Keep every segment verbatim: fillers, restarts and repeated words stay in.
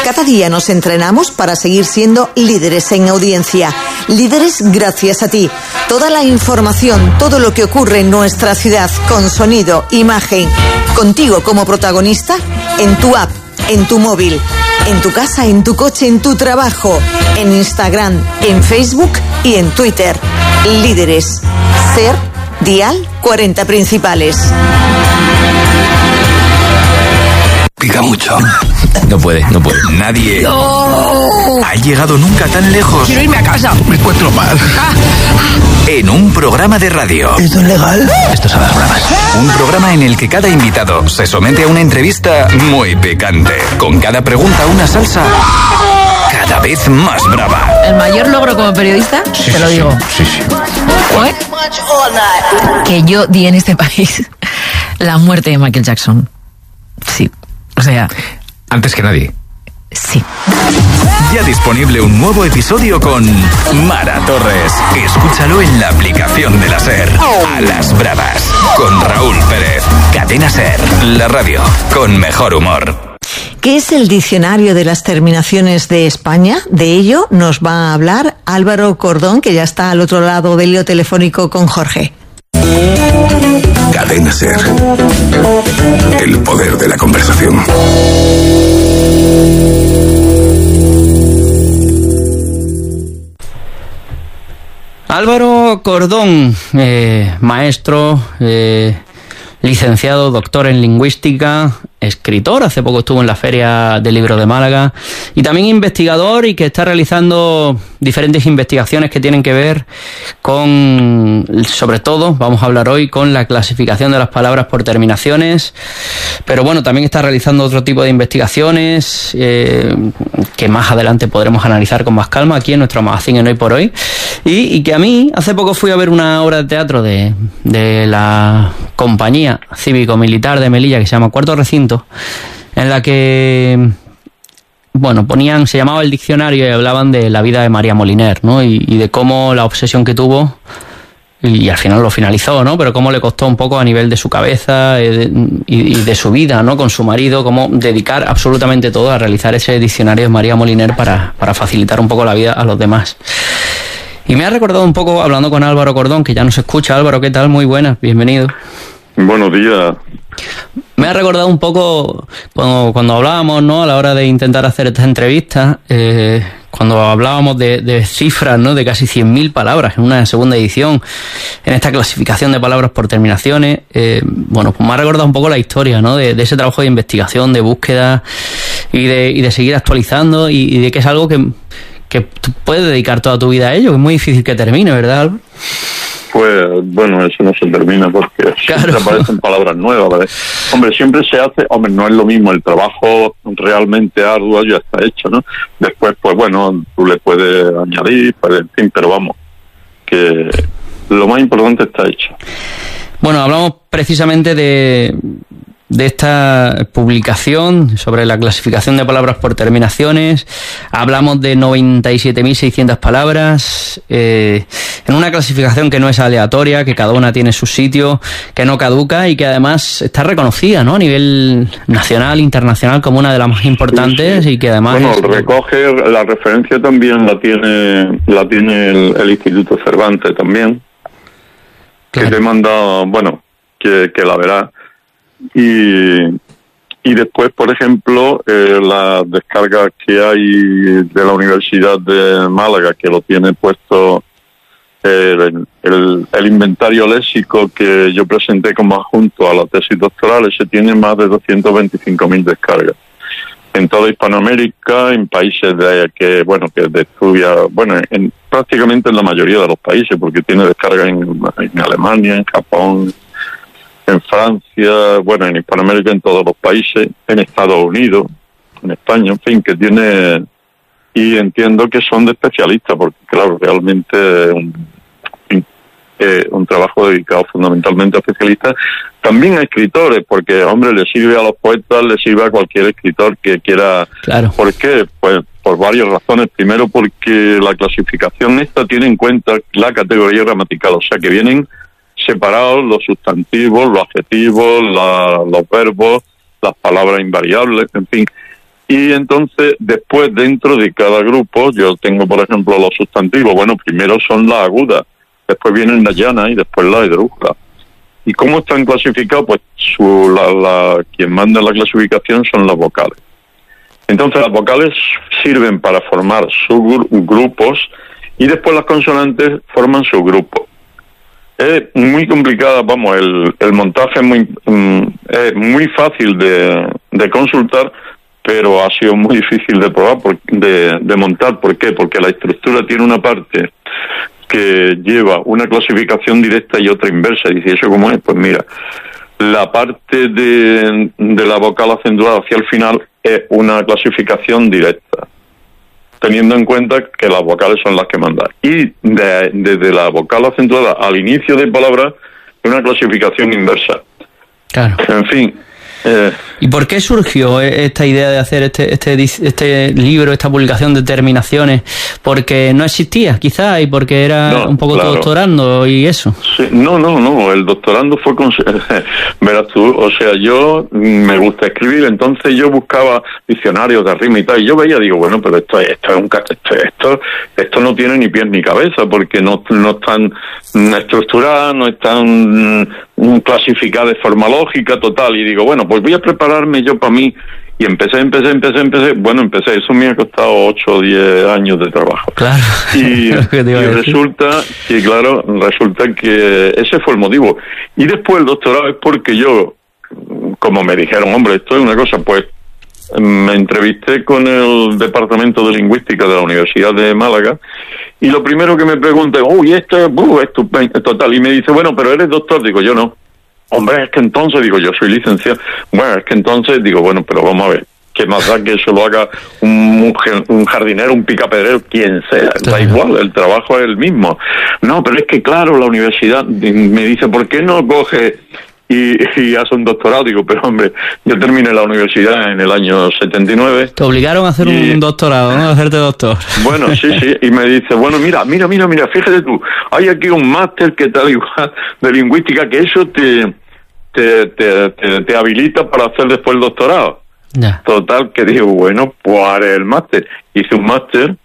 Cada día nos entrenamos para seguir siendo líderes en audiencia. Líderes gracias a ti. Toda la información, todo lo que ocurre en nuestra ciudad, con sonido, imagen, contigo como protagonista, en tu app, en tu móvil, en tu casa, en tu coche, en tu trabajo, en Instagram, en Facebook y en Twitter. Líderes. Ser Dial cuarenta Principales. Pica mucho. No puede, no puede. Nadie no. ha llegado nunca tan lejos. Quiero irme a casa. Me encuentro mal. En un programa de radio. ¿Esto es legal? Esto sabe a bromas. Un programa en el que cada invitado se somete a una entrevista muy picante. Con cada pregunta una salsa cada vez más brava. El mayor logro como periodista, sí, te lo sí, digo. Sí, sí. ¿Fue? Que yo di en este país la muerte de Michael Jackson. Sí. O sea... Antes que nadie. Sí. Ya disponible un nuevo episodio con Mara Torres. Escúchalo en la aplicación de la SER. A las bravas. Con Raúl Pérez. Cadena SER. La radio con mejor humor. ¿Qué es el diccionario de las terminaciones de España? De ello nos va a hablar Álvaro Cordón, que ya está al otro lado del hilo telefónico con Jorge. Cadena SER. El poder de la conversación. Álvaro Cordón, eh, maestro, eh, licenciado, doctor en lingüística, escritor, hace poco estuvo en la Feria del Libro de Málaga, y también investigador, y que está realizando diferentes investigaciones que tienen que ver con, sobre todo, vamos a hablar hoy, con la clasificación de las palabras por terminaciones, pero bueno, también está realizando otro tipo de investigaciones eh, que más adelante podremos analizar con más calma aquí en nuestro magazine en Hoy por Hoy, y, y que a mí, hace poco fui a ver una obra de teatro de, de la compañía cívico-militar de Melilla que se llama Cuarto Recinto, en la que, bueno, ponían, se llamaba El Diccionario, y hablaban de la vida de María Moliner, ¿no? Y, y de cómo la obsesión que tuvo, y al final lo finalizó, ¿no? Pero cómo le costó un poco a nivel de su cabeza y de, y de su vida, ¿no? Con su marido, cómo dedicar absolutamente todo a realizar ese diccionario de María Moliner para, para facilitar un poco la vida a los demás. Y me ha recordado un poco, hablando con Álvaro Cordón, que ya nos escucha. Álvaro, ¿qué tal? Muy buenas, bienvenido. Buenos días. Me ha recordado un poco cuando, cuando hablábamos, ¿no? A la hora de intentar hacer esta entrevista, eh, cuando hablábamos de, de cifras, ¿no? De casi cien mil palabras en una segunda edición, en esta clasificación de palabras por terminaciones. Eh, bueno, pues me ha recordado un poco la historia, ¿no? De, de ese trabajo de investigación, de búsqueda y de, y de seguir actualizando, y, y de que es algo que, que tú puedes dedicar toda tu vida a ello, que es muy difícil que termine, ¿verdad, Álvaro? Pues bueno, eso no se termina porque claro, siempre aparecen palabras nuevas, ¿vale? Hombre, siempre se hace, hombre, no es lo mismo, el trabajo realmente arduo ya está hecho, ¿no? Después, pues bueno, tú le puedes añadir, pues, en fin, pero vamos, que lo más importante está hecho. Bueno, hablamos precisamente de... de esta publicación sobre la clasificación de palabras por terminaciones. Hablamos de noventa y siete mil seiscientas palabras, eh, en una clasificación que no es aleatoria, que cada una tiene su sitio, que no caduca y que además está reconocida, ¿no? A nivel nacional, internacional, como una de las más importantes. Sí, sí. Y que además... Bueno, es... recoge, la referencia también la tiene la tiene el, el Instituto Cervantes también, claro. Que te manda, bueno, que, que la verás. Y, y después, por ejemplo, eh, las descargas que hay de la Universidad de Málaga, que lo tiene puesto eh, el, el, el inventario léxico que yo presenté como adjunto a la tesis doctoral, ese tiene más de doscientas veinticinco mil descargas. En toda Hispanoamérica, en países de que, bueno, que de estudia, bueno, en, prácticamente en la mayoría de los países, porque tiene descargas en, en Alemania, en Japón, en Francia, bueno, en Hispanoamérica, en todos los países, en Estados Unidos, en España, en fin, que tiene... Y entiendo que son de especialistas, porque claro, realmente un, eh, un trabajo dedicado fundamentalmente a especialistas, también a escritores, porque, hombre, le sirve a los poetas, le sirve a cualquier escritor que quiera... Claro. ¿Por qué? Pues por varias razones. Primero, porque la clasificación esta tiene en cuenta la categoría gramatical, o sea, que vienen separados los sustantivos, los adjetivos, la, los verbos, las palabras invariables, en fin. Y entonces, después, dentro de cada grupo, yo tengo, por ejemplo, los sustantivos. Bueno, primero son las agudas, después vienen las llanas y después las esdrújulas. ¿Y cómo están clasificados? Pues su, la, la, quien manda la clasificación son las vocales. Entonces, las vocales sirven para formar subgrupos y después las consonantes forman subgrupos. Es muy complicada, vamos, el, el montaje es muy, um, es muy fácil de, de consultar, pero ha sido muy difícil de probar, por, de, de montar. ¿Por qué? Porque la estructura tiene una parte que lleva una clasificación directa y otra inversa. Y dice, ¿eso cómo es? Pues mira, la parte de, de la vocal acentuada hacia el final es una clasificación directa, teniendo en cuenta que las vocales son las que mandan. Y de, desde la vocal acentuada al inicio de palabra, una clasificación inversa. Claro. En fin. Eh, ¿Y por qué surgió esta idea de hacer este, este, este libro, esta publicación de terminaciones? ¿Porque no existía, quizás, y porque era no, un poco claro. doctorando y eso? Sí, no, no, no, el doctorando fue con... Verás tú, o sea, yo me gusta escribir, entonces yo buscaba diccionarios de rima y tal, y yo veía, digo, bueno, pero esto, esto es un esto, esto, esto no tiene ni pies ni cabeza, porque no, no están estructuradas, no están clasificadas de forma lógica, total, y digo, bueno, pues voy a prepararme yo para mí, y empecé, empecé, empecé, empecé, bueno, empecé, eso me ha costado ocho o diez años de trabajo. Claro. Y, y resulta que, claro, resulta que ese fue el motivo. Y después el doctorado es porque yo, como me dijeron, hombre, esto es una cosa, pues, me entrevisté con el Departamento de Lingüística de la Universidad de Málaga, y lo primero que me pregunta, uy, esto es uh, estupendo, total, y me dice, bueno, pero eres doctor, digo, yo no. Hombre, es que entonces, digo, yo soy licenciado. Bueno, es que entonces, digo, bueno, pero vamos a ver, ¿qué más da que eso lo haga un, un jardinero, un picapedrero, quien sea? Da igual, el trabajo es el mismo. No, pero es que, claro, la universidad me dice, ¿por qué no coge y, y hace un doctorado? Digo, pero hombre, yo terminé la universidad en el año setenta y nueve. Te obligaron a hacer y, un doctorado, ¿no? A hacerte doctor. Bueno, sí, sí, y me dice, bueno, mira, mira, mira, mira, fíjate tú, hay aquí un máster que tal igual de lingüística, que eso te te, te, te, te habilita para hacer después el doctorado. Ya. Total, que digo, bueno, pues haré el máster. Hice un máster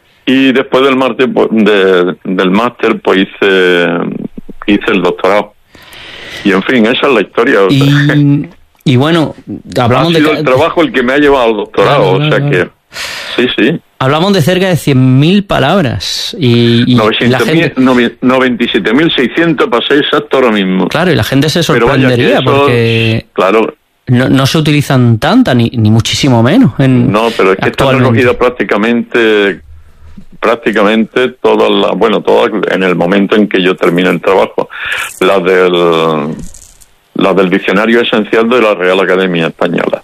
y después del máster, de, del máster, pues hice, hice el doctorado. Y en fin, esa es la historia. O sea, y, y bueno, hablamos ha sido de... el trabajo el que me ha llevado al doctorado, claro, claro, o sea que... Sí, sí. Hablamos de cerca de cien mil palabras y, y la gente... noventa y siete mil seiscientos para ser exacto ahora mismo. Claro, y la gente se sorprendería eso, porque... Claro. No, no se utilizan tantas, ni, ni muchísimo menos. En, no, pero es que está recogido prácticamente... prácticamente todas las, bueno, todas en el momento en que yo termine el trabajo, las del, las del diccionario esencial de la Real Academia Española.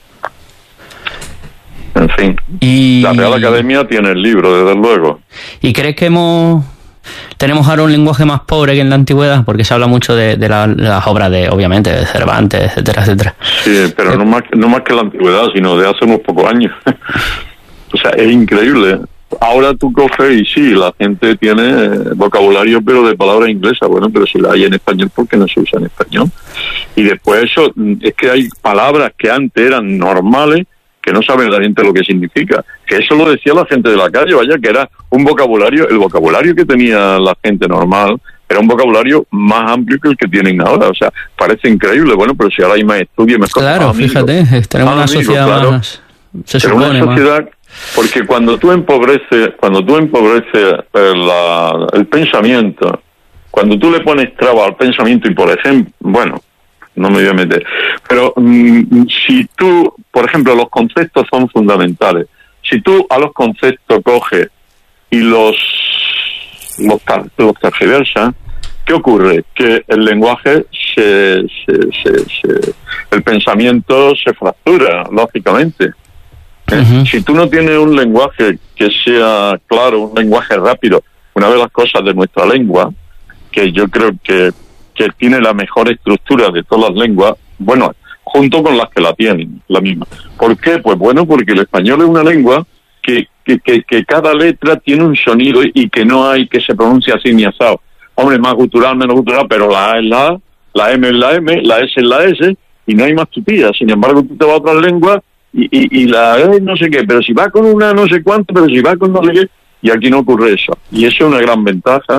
En fin, y... la Real Academia tiene el libro, desde luego. ¿Y crees que hemos tenemos ahora un lenguaje más pobre que en la antigüedad? Porque se habla mucho de, de, la, de las obras de, obviamente, de Cervantes, etcétera, etcétera. Sí, pero eh... no más, no más que la antigüedad, sino de hace unos pocos años. O sea, es increíble. Ahora tú coges y sí, la gente tiene vocabulario, pero de palabras inglesas. Bueno, pero si la hay en español, ¿por qué no se usa en español? Y después eso, es que hay palabras que antes eran normales, que no saben la gente lo que significa. Que eso lo decía la gente de la calle, vaya, que era un vocabulario, el vocabulario que tenía la gente normal, era un vocabulario más amplio que el que tienen ahora. O sea, parece increíble. Bueno, pero si ahora hay más estudios, más cosas. Claro, fíjate, tenemos una sociedad claro, más... Se pero supone una sociedad... Más. Porque cuando tú empobreces, cuando tú empobreces el, la, el pensamiento, cuando tú le pones traba al pensamiento y, por ejemplo, bueno, no me voy a meter, pero mmm, si tú, por ejemplo, los conceptos son fundamentales. Si tú a los conceptos coges y los los, los tergiversas, ¿qué ocurre? Que el lenguaje se, se, se, se el pensamiento se fractura, lógicamente. ¿Eh? Uh-huh. Si tú no tienes un lenguaje que sea claro, un lenguaje rápido, una de las cosas de nuestra lengua, que yo creo que, que tiene la mejor estructura de todas las lenguas, bueno, junto con las que la tienen, la misma. ¿Por qué? Pues bueno, porque el español es una lengua que, que, que, que cada letra tiene un sonido y que no hay que se pronuncia así ni asado. Hombre, más gutural, menos gutural, pero la A es la A, la M es la M, la S es la S, y no hay más tutillas. Sin embargo, tú te vas a otras lenguas y, y, y la eh, no sé qué, pero si va con una no sé cuánto, pero si va con no sé qué, y aquí no ocurre eso. Y eso es una gran ventaja,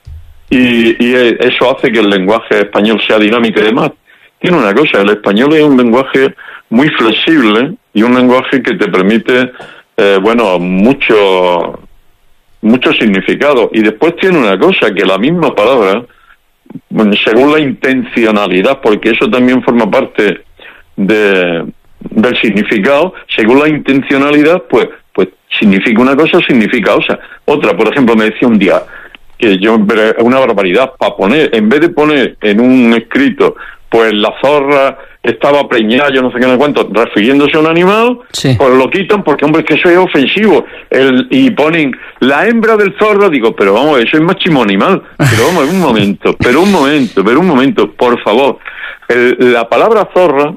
y, y eso hace que el lenguaje español sea dinámico y demás. Tiene una cosa, el español es un lenguaje muy flexible y un lenguaje que te permite, eh, bueno, mucho, mucho significado. Y después tiene una cosa, que la misma palabra, bueno, según la intencionalidad, porque eso también forma parte de, del significado, según la intencionalidad, pues, pues significa una cosa o significa otra. Otra, por ejemplo, me decía un día que yo, una barbaridad, para poner, en vez de poner en un escrito, pues la zorra estaba preñada, yo no sé qué, no sé cuánto, refiriéndose a un animal, sí. Pues lo quitan porque, hombre, es que eso es ofensivo. El, y ponen la hembra del zorro, digo, pero vamos, eso es machismo animal. Pero vamos, un momento, pero un momento, pero un momento, por favor. El, la palabra zorra,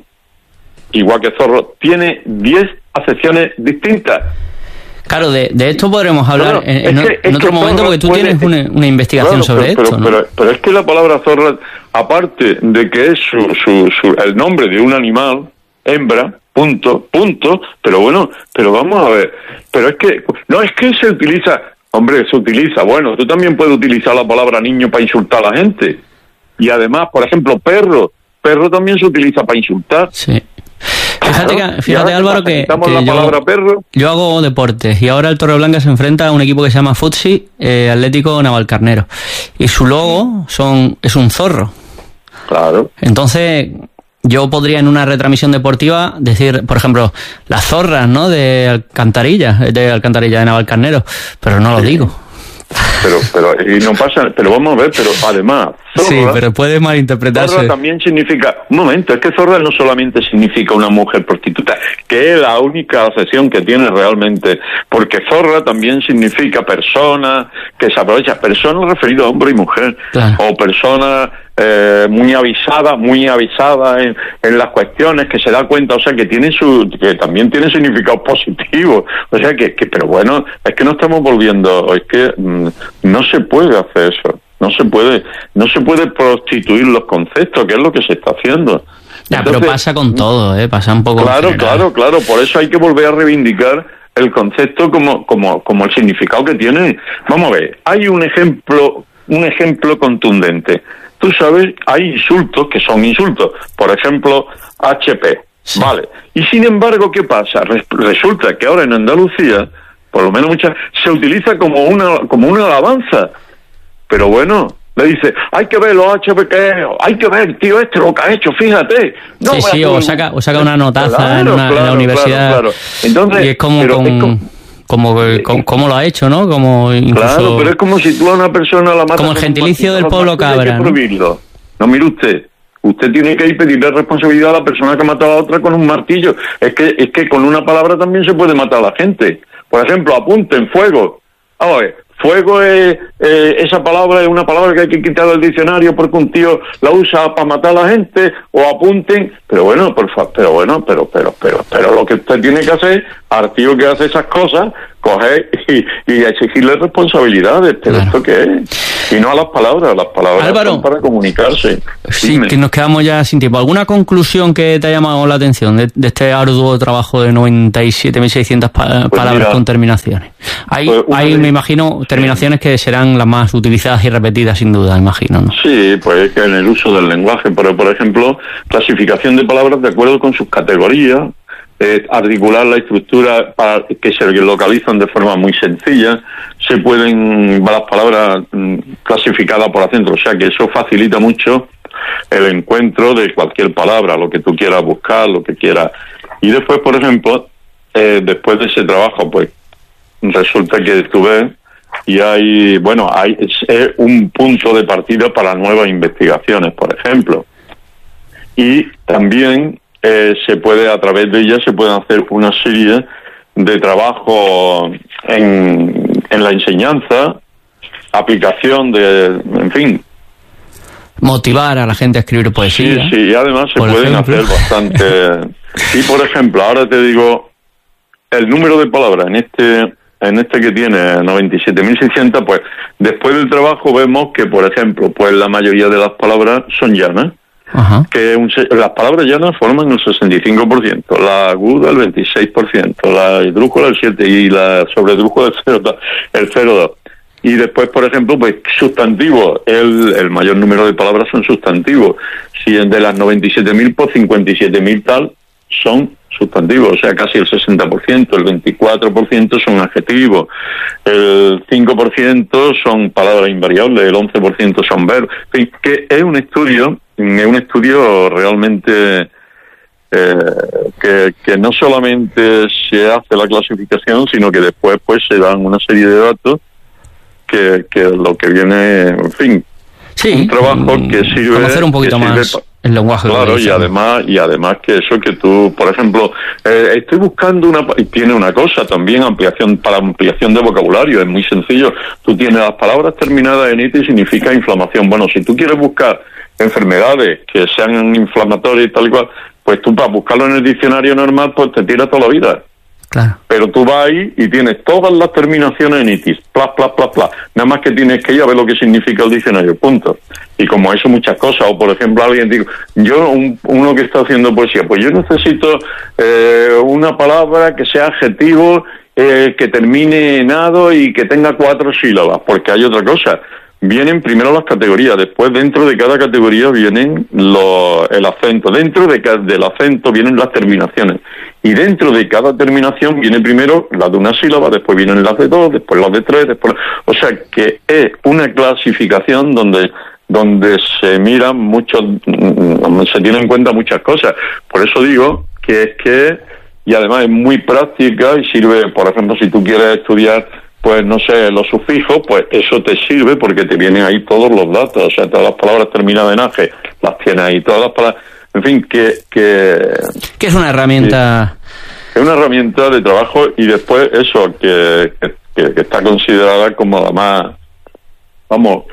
igual que zorro, tiene diez acepciones distintas. Claro, de, de esto podremos hablar claro, en, en, que, en otro momento, porque tú puede, tienes una, una investigación claro, sobre pero, esto, pero, ¿no? Pero, pero es que la palabra zorra, aparte de que es su, su, su, el nombre de un animal, hembra, punto, punto, pero bueno, pero vamos a ver, pero es que, no es que se utiliza, hombre, se utiliza, bueno, tú también puedes utilizar la palabra niño para insultar a la gente, y además, por ejemplo, perro, perro también se utiliza para insultar. Sí. Fíjate, que, fíjate Álvaro, que, que la palabra yo, perro. yo hago deportes y ahora el Torreblanca se enfrenta a un equipo que se llama Futsi, eh, Atlético Navalcarnero, y su logo son es un zorro. Claro. Entonces yo podría en una retransmisión deportiva decir, por ejemplo, las zorras, ¿no?, de Alcantarilla, de Alcantarilla de Navalcarnero, pero no lo sí. digo. Pero, pero, y no pasa, pero vamos a ver, pero además, zorra, sí, pero puede malinterpretarse. Zorra también significa, un momento, es que zorra no solamente significa una mujer prostituta, que es la única acepción que tiene realmente, porque zorra también significa persona que se aprovecha, persona referido a hombre y mujer, claro. O persona eh, muy avisada, muy avisada en, en las cuestiones, que se da cuenta, o sea, que tiene su, que también tiene significados positivos, o sea, que, que pero bueno, es que no estamos volviendo, es que mm, no se puede hacer eso, no se puede, no se puede prostituir los conceptos, que es lo que se está haciendo. Ya, entonces, pero pasa con todo, ¿eh? Pasa un poco. Claro, claro, claro, por eso hay que volver a reivindicar el concepto como, como, como el significado que tiene. Vamos a ver, hay un ejemplo, un ejemplo contundente. Tú sabes, hay insultos que son insultos. Por ejemplo, H P, sí. Vale. Y sin embargo, ¿qué pasa? Resulta que ahora en Andalucía, por lo menos muchas, se utiliza como una, como una alabanza. Pero bueno, le dice, hay que ver los H P que es, hay que ver, tío, este lo que ha hecho, fíjate. No, sí, sí, o saca, o saca una notaza claro, en, una, claro, en la universidad. Claro, claro. Entonces, y es como con... Es como, Como, como, como lo ha hecho, ¿no? Como incluso... Claro, pero es como si tú a una persona la matas... Como el gentilicio del pueblo cabra, ¿no? No, mire usted, usted tiene que ir pedirle responsabilidad a la persona que ha matado a otra con un martillo. Es que es que con una palabra también se puede matar a la gente. Por ejemplo, apunten, fuego. Vamos a ver, fuego es... Eh, esa palabra es una palabra que hay que quitar del diccionario porque un tío la usa para matar a la gente, o apunten... Pero bueno, por favor, pero bueno, pero, pero, pero, pero lo que usted tiene que hacer, al tío que hace esas cosas... coger y, y exigirle responsabilidades, pero claro. ¿Esto qué es? Y no a las palabras, las palabras Álvaro, son para comunicarse. Sí, Dime. Que nos quedamos ya sin tiempo. ¿Alguna conclusión que te ha llamado la atención de, de este arduo trabajo de noventa y siete mil seiscientas pa- pues palabras mira, con terminaciones? Hay, pues hay de... me imagino, terminaciones sí. que serán las más utilizadas y repetidas, sin duda, imagino, ¿no? Sí, pues que en el uso del lenguaje, pero por ejemplo, clasificación de palabras de acuerdo con sus categorías, Eh, articular la estructura para que se localizan de forma muy sencilla, se pueden las palabras mm, clasificadas por acento, o sea que eso facilita mucho el encuentro de cualquier palabra, lo que tú quieras buscar, lo que quieras. Y después, por ejemplo, eh, después de ese trabajo, pues resulta que tú ves y hay, bueno, hay es, es un punto de partida para nuevas investigaciones, por ejemplo. Y también Eh, se puede, a través de ella, se pueden hacer una serie de trabajos en, en la enseñanza, aplicación de, en fin. Motivar a la gente a escribir poesía. Sí, sí, y además se pueden ejemplo. hacer bastante. Y por ejemplo, ahora te digo, el número de palabras en este, en este que tiene noventa y siete mil seiscientas, pues después del trabajo vemos que, por ejemplo, pues la mayoría de las palabras son llanas. Ajá. Que un, las palabras llanas forman el sesenta y cinco por ciento, la aguda el veintiséis por ciento, la hidrújula el siete por ciento y la sobredrújula el cero coma dos por ciento. Y después, por ejemplo, pues sustantivos, el, el mayor número de palabras son sustantivos. Si de las noventa y siete mil, pues cincuenta y siete mil tal son sustantivos, o sea, casi el sesenta por ciento, el veinticuatro por ciento son adjetivos, el cinco por ciento son palabras invariables, el once por ciento son verbos. En fin, que es un estudio, es un estudio realmente eh, que, que no solamente se hace la clasificación, sino que después pues se dan una serie de datos que, que lo que viene, en fin, sí, un trabajo que sirve... Conocer un poquito más el lenguaje. Claro, y además, y además que eso que tú, por ejemplo, eh, estoy buscando una... Y tiene una cosa también, ampliación para ampliación de vocabulario, es muy sencillo. Tú tienes las palabras terminadas en ite y significa inflamación. Bueno, si tú quieres buscar enfermedades que sean inflamatorias y tal y cual, pues tú para buscarlo en el diccionario normal, pues te tira toda la vida. Claro. Pero tú vas ahí y tienes todas las terminaciones en itis, pla, pla, pla, pla. Nada más que tienes que ir a ver lo que significa el diccionario, punto. Y como eso muchas cosas, o por ejemplo alguien digo, yo, un, uno que está haciendo poesía, pues yo necesito eh, una palabra que sea adjetivo, eh, que termine en ado y que tenga cuatro sílabas, porque hay otra cosa. Vienen primero las categorías, después dentro de cada categoría vienen los, el acento, dentro de cada, del acento vienen las terminaciones, y dentro de cada terminación viene primero la de una sílaba, después vienen las de dos, después las de tres, después, o sea que es una clasificación donde donde se miran muchos, se tienen en cuenta muchas cosas. Por eso digo que es que, y además es muy práctica y sirve, por ejemplo, si tú quieres estudiar, pues no sé, los sufijos, pues eso te sirve porque te vienen ahí todos los datos, o sea, todas las palabras terminadas en age, las tienes ahí, todas las palabras, en fin, que... Que, que es una herramienta... Que es una herramienta de trabajo y después eso, que, que, que está considerada como la más, vamos,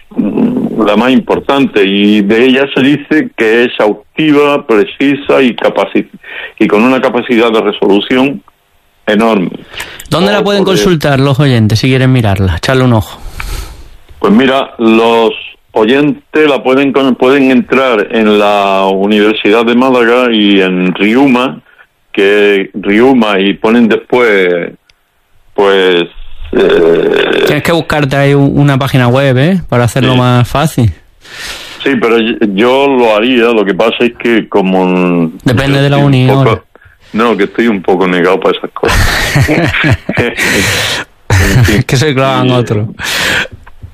la más importante, y de ella se dice que es exhaustiva, precisa y capaci- y con una capacidad de resolución enorme. ¿Dónde la pueden consultar los oyentes si quieren mirarla? Echarle un ojo. Pues mira, los oyentes la pueden pueden entrar en la Universidad de Málaga y en Riuma, que Riuma, y ponen después, pues... Eh, Tienes que buscarte ahí una página web, ¿eh? Para hacerlo sí. más fácil. Sí, pero yo lo haría, lo que pasa es que como... Depende de la unión. No, que estoy un poco negado para esas cosas. Que se clavan otro.